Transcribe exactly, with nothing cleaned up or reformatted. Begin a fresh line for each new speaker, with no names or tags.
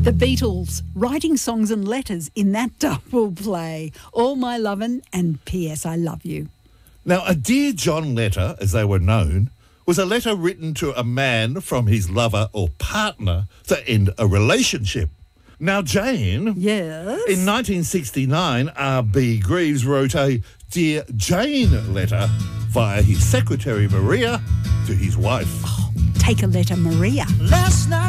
The Beatles, writing songs and letters in that double play. All My Lovin' and P S I Love You.
Now, a Dear John letter, as they were known, was a letter written to a man from his lover or partner to end a relationship. Now, Jane,
Yes?
in nineteen sixty-nine, R B Greaves wrote a Dear Jane letter via his secretary Maria to his wife.
Take a letter, Maria.
Last night